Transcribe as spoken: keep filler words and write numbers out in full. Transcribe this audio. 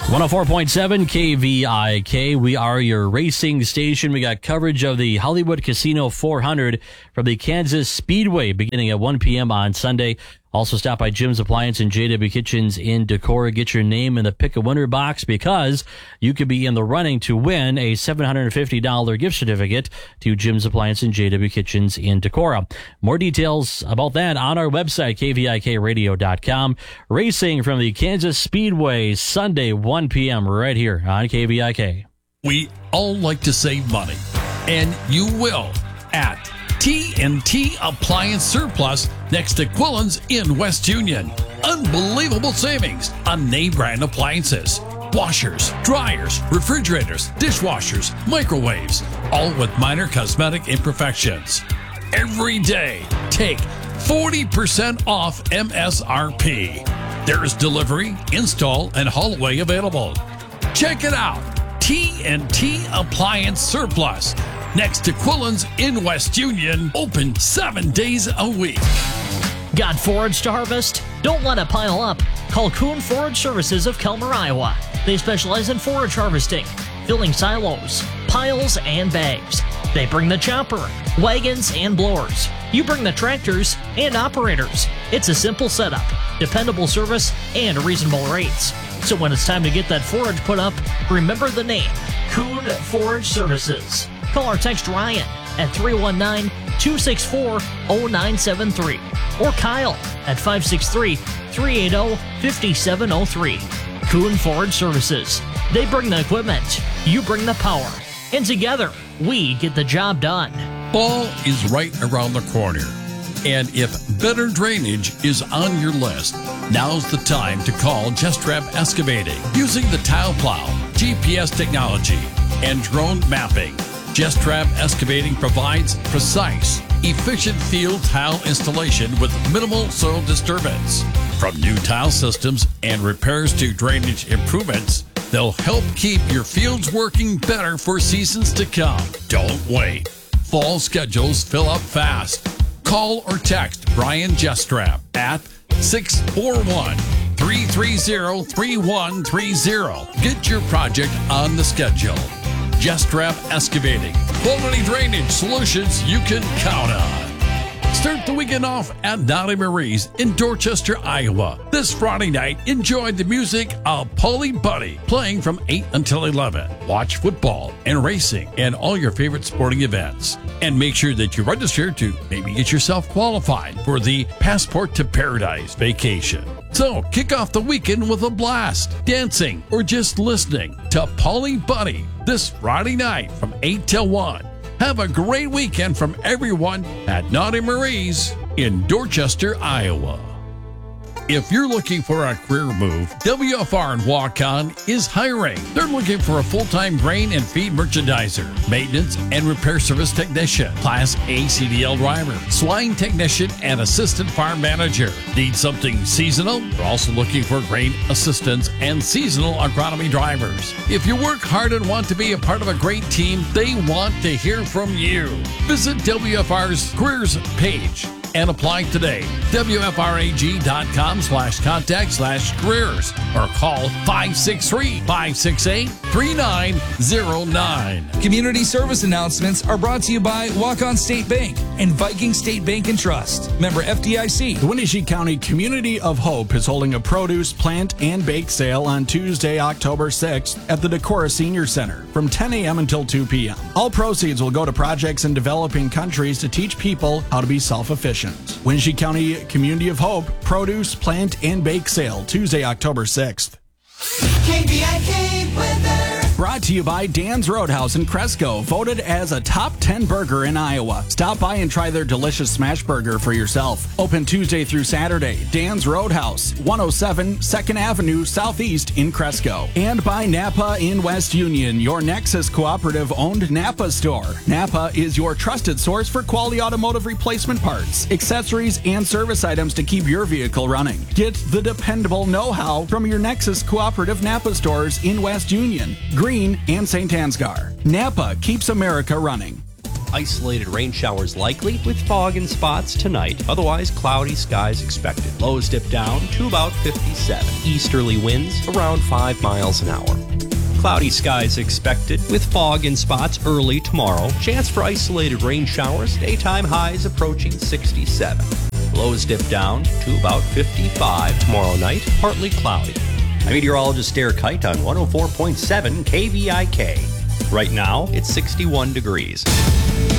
one oh four point seven K V I K. We are your racing station. We got coverage of the Hollywood Casino four hundred from the Kansas Speedway beginning at one p.m. on Sunday. Also stop by Jim's Appliance and J W Kitchens in Decorah. Get your name in the Pick a Winner box because you could be in the running to win a seven hundred fifty dollars gift certificate to Jim's Appliance and J W Kitchens in Decorah. More details about that on our website, K V I K radio dot com. Racing from the Kansas Speedway, Sunday, one p.m. right here on K V I K. We all like to save money, and you will at T and T Appliance Surplus next to Quillen's in West Union. Unbelievable savings on name brand appliances, washers, dryers, refrigerators, dishwashers, microwaves, all with minor cosmetic imperfections. Every day, take forty percent off M S R P. There is delivery, install, and haul away available. Check it out. T and T Appliance Surplus next to Quillen's in West Union, open seven days a week. Got forage to harvest? Don't let it pile up. Call Kuhn Forage Services of Kelmer, Iowa. They specialize in forage harvesting, filling silos, piles, and bags. They bring the chopper, wagons, and blowers. You bring the tractors and operators. It's a simple setup, dependable service, and reasonable rates. So when it's time to get that forage put up, remember the name, Kuhn Forage Services. Call or text Ryan at three one nine, two six four, zero nine seven three or Kyle at five six three, three eight zero, five seven zero three. Kuhn Forage Services. They bring the equipment, you bring the power, and together we get the job done. Fall is right around the corner, and if better drainage is on your list, now's the time to call Gestrap Excavating. Using the tile plow, G P S technology, and drone mapping, Gestrap Excavating provides precise, efficient field tile installation with minimal soil disturbance. From new tile systems and repairs to drainage improvements, they'll help keep your fields working better for seasons to come. Don't wait. Fall schedules fill up fast. Call or text Brian Gestrap at six four one, three three zero, three one three zero. Get your project on the schedule. Gestrap Excavating. Quality drainage solutions you can count on. Start the weekend off at Donnie Marie's in Dorchester, Iowa. This Friday night, enjoy the music of Polly Buddy playing from eight until eleven. Watch football and racing and all your favorite sporting events. And make sure that you register to maybe get yourself qualified for the Passport to Paradise vacation. So kick off the weekend with a blast, dancing, or just listening to Polly Buddy this Friday night from eight till one. Have a great weekend from everyone at Naughty Marie's in Dorchester, Iowa. If you're looking for a career move, W F R and Walk-On is hiring. They're looking for a full-time grain and feed merchandiser, maintenance and repair service technician, Class A C D L driver, swine technician, and assistant farm manager. Need something seasonal? They're also looking for grain assistants and seasonal agronomy drivers. If you work hard and want to be a part of a great team, they want to hear from you. Visit W F R's careers page and apply today. W F R A G dot com slash contact slash careers or call five six three, five six eight, three nine zero nine. Community service announcements are brought to you by Walk-On State Bank and Viking State Bank and Trust. Member F D I C. The Wenatchee County Community of Hope is holding a produce, plant, and bake sale on Tuesday, October sixth at the Decorah Senior Center from ten a.m. until two p.m. All proceeds will go to projects in developing countries to teach people how to be self-efficient. Wenatchee County Community of Hope Produce, Plant, and Bake Sale, Tuesday, October sixth. K V I K weather. Brought to you by Dan's Roadhouse in Cresco, voted as a top ten burger in Iowa. Stop by and try their delicious smash burger for yourself. Open Tuesday through Saturday. Dan's Roadhouse, one oh seven second Avenue Southeast in Cresco. And by Napa in West Union, your Nexus Cooperative owned Napa store. Napa is your trusted source for quality automotive replacement parts, accessories, and service items to keep your vehicle running. Get the dependable know-how from your Nexus Cooperative Napa stores in West Union, Green, and Saint Ansgar. Napa keeps America running. Isolated rain showers likely with fog and spots tonight. Otherwise, cloudy skies expected. Lows dip down to about fifty-seven. Easterly winds around five miles an hour. Cloudy skies expected with fog and spots early tomorrow. Chance for isolated rain showers. Daytime highs approaching sixty-seven. Lows dip down to about fifty-five tomorrow night. Partly cloudy. I'm meteorologist Derek Kite on one oh four point seven K V I K. Right now, it's sixty-one degrees.